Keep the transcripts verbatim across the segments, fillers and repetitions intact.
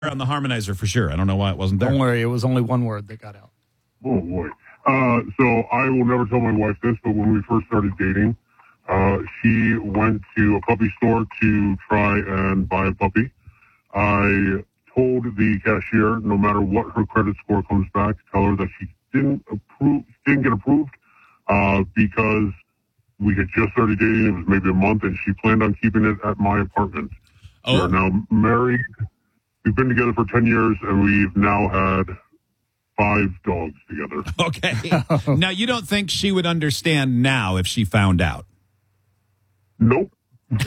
on the harmonizer for sure. I don't know why it wasn't there. Don't worry, it was only one word that got out. Oh, boy. Uh, so I will never tell my wife this, but when we first started dating, uh, she went to a puppy store to try and buy a puppy. I told the cashier, no matter what her credit score comes back, tell her that she didn't approve, didn't get approved, uh, because we had just started dating. It was maybe a month, and she planned on keeping it at my apartment. Oh. We are now married. We've been together for ten years, and we've now had five dogs together. Okay. Now, you don't think she would understand now if she found out? Nope. Okay.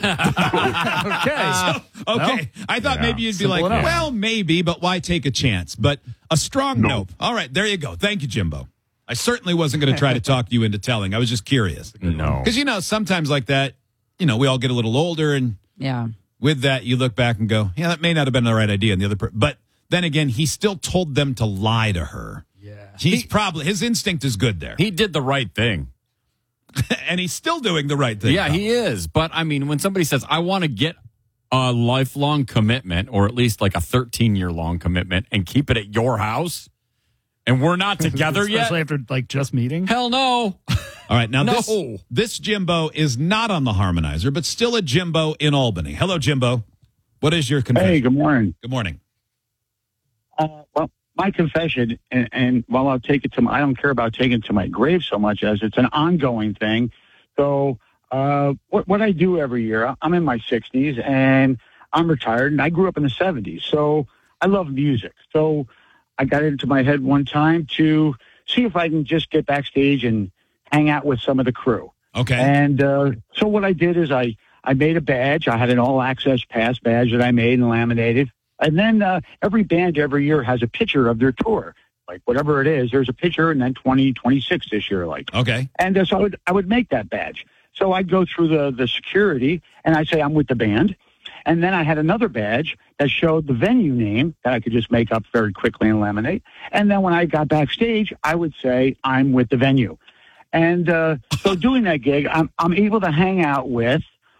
So, okay. No? I thought Yeah. maybe you'd be Simple like, enough. well, maybe, but why take a chance? But a strong No. nope. All right, there you go. Thank you, Jimbo. I certainly wasn't going to try to talk you into telling. I was just curious. No. Because, you know, sometimes like that, you know, we all get a little older, and Yeah. with that, you look back and go, yeah, that may not have been the right idea. And the other, per- but then again, he still told them to lie to her. Yeah. He's He- probably, his instinct is good there. He did the right thing. And he's still doing the right thing. Yeah, he is. But I mean, when somebody says, I want to get a lifelong commitment, or at least like a thirteen year long commitment, and keep it at your house, and we're not together yet, Especially after like just meeting. hell no. All right, now No. this, this Jimbo is not on the harmonizer, but still a Jimbo in Albany. Hello, Jimbo. What is your confession? Hey, good morning. Good morning. Uh, well, my confession, and, and while I'll take it to my, I don't care about taking it to my grave so much as it's an ongoing thing. So, uh, what, what I do every year, I'm in my sixties and I'm retired, and I grew up in the seventies. So I love music. So I got it into my head one time to see if I can just get backstage and hang out with some of the crew. Okay. And uh, so what I did is I, I made a badge. I had an all-access pass badge that I made and laminated. And then uh, every band every year has a picture of their tour. Like whatever it is, there's a picture, and then twenty twenty-six this year. Like, Okay. and uh, so I would, I would make that badge. So I'd go through the, the security, and I'd say I'm with the band. And then I had another badge that showed the venue name that I could just make up very quickly and laminate. And then when I got backstage, I would say I'm with the venue. And uh, so doing that gig, I'm, I'm able to hang out with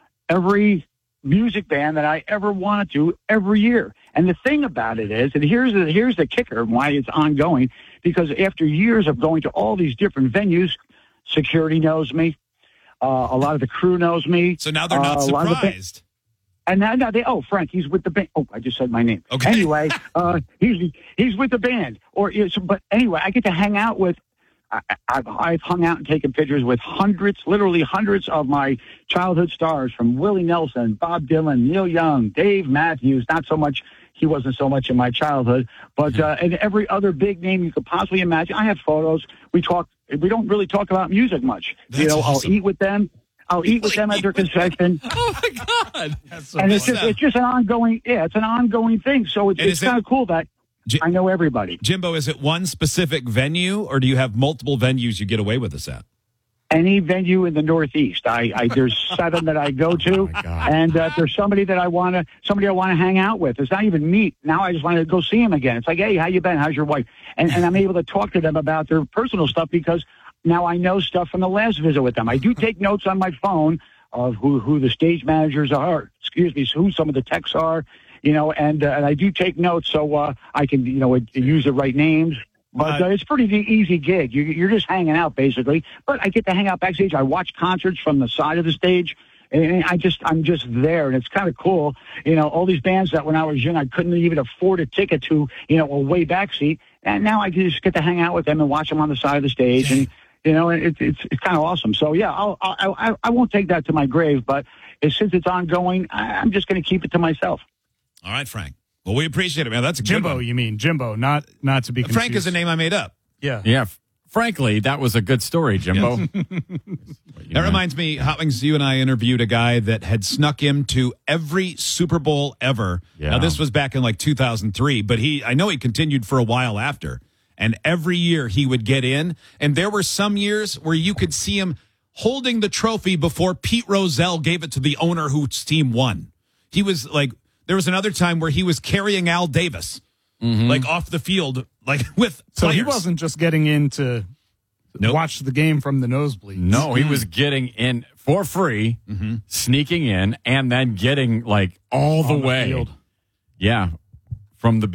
every music band that I ever wanted to every year. And the thing about it is, and here's the, here's the kicker of why it's ongoing, because after years of going to all these different venues, security knows me. Uh, a lot of the crew knows me. So now they're not Uh, a lot of the ba- surprised. And now, now they, oh, Frank, he's with the band. Oh, I just said my name. Okay. Anyway, uh, he's he's with the band. Or, it's, but anyway, I get to hang out with. I, I've, I've hung out and taken pictures with hundreds, literally hundreds of my childhood stars, from Willie Nelson, Bob Dylan, Neil Young, Dave Matthews. Not so much. He wasn't so much in my childhood, but uh, and every other big name you could possibly imagine. I have photos. We talk. We don't really talk about music much. That's you know, awesome. I'll eat with them. I'll eat with them at their concession. Oh my God. That's so And it's funny. just, it's just an ongoing, yeah, it's an ongoing thing. So it's, And it's is it- kind of cool that J- I know everybody. Jimbo, is it one specific venue, or do you have multiple venues you get away with this at? Any venue in the Northeast, I, I there's seven that I go to, Oh, my God. and uh, if there's somebody that I want to, somebody I want to hang out with. It's not even meet. Now I just want to go see him again. It's like, hey, how you been? How's your wife? And and I'm able to talk to them about their personal stuff because now I know stuff from the last visit with them. I do take notes on my phone of who who the stage managers are. Excuse me, who some of the techs are. You know, and, uh, and I do take notes so uh, I can, you know, use the right names. But uh, it's a pretty easy gig. You, you're just hanging out, basically. But I get to hang out backstage. I watch concerts from the side of the stage. And I just, I'm just there. And it's kind of cool. You know, all these bands that when I was young, I couldn't even afford a ticket to, you know, a way back seat. And now I just get to hang out with them and watch them on the side of the stage. And, you know, it, it's it's kind of awesome. So, yeah, I'll, I, I, I won't take that to my grave. But since it's ongoing, I, I'm just going to keep it to myself. All right, Frank. Well, we appreciate it, man. That's a good Jimbo, one. you mean Jimbo, not not to be confused. Frank is a name I made up. Yeah. Yeah. f- Frankly, that was a good story, Jimbo. That reminds me, Hot Wings, you and I interviewed a guy that had snuck him to every Super Bowl ever. Yeah. Now, this was back in like two thousand three, but he, I know he continued for a while after. And every year he would get in. And there were some years where you could see him holding the trophy before Pete Rozelle gave it to the owner whose team won. He was like, there was another time where he was carrying Al Davis, like off the field, like with So players. he wasn't just getting in to Nope. watch the game from the nosebleeds. No, he was getting in for free, sneaking in, and then getting like all the On the way. field. Yeah. from the